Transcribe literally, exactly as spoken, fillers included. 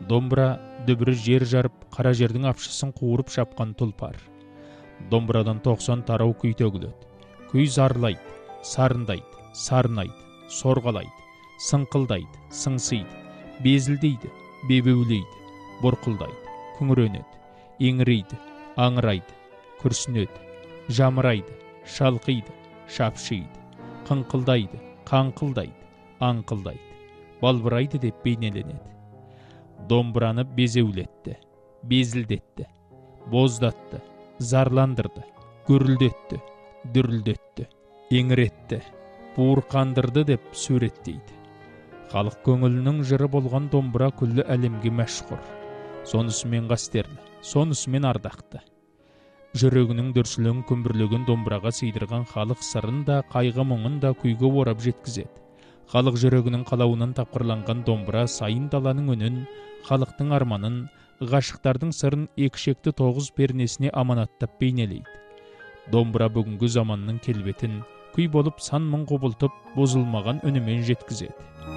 Домбыра дүбірі жер жарып, қара жердің апшысын қуырып шапқан тұлпар. Домбырадан тоқсан тарау күй төгіледі. Күй зарлайды, сарындайды, сарнайды, сорғалайды, сыңқылдайды, сыңсиды, безілдейді, бебеулейді, бұрқылдайды, күңіренеді, еңірейді, аңырайды, күрсінеді, жамырайды, шалқиды, шапшиды, қыңқылдайды, қаңқылдайды, аңқылдайды, балбырайды деп бейнеленеді. Домбыраны безеулетті, безілдетті, боздатты, зарландырды, гүрілдетті, дүрілдетті, еңіретті, буырқандырды деп суреттейді. Халық көңілінің жыры болған домбыра күллі әлемге мәшһүр. Сонысымен қастерлі, сонысымен ардақты. Жүрегінің дүрсілін күмбірлеген домбыраға сыйдырған халық сырын да, қайғы мұңын да күйге орап жеткізеді. Халық жүрегінің қалауынан тапқырланған домбыра сайын даланың үнін, халықтың арманын, ғашықтардың сырын екшекті тоғыз пернесіне аманаттап бейнелейді. Домбыра бүгінгі заманның келбетін күй болып сан мың құбылтып, бұзылмаған үнімен жеткізеді.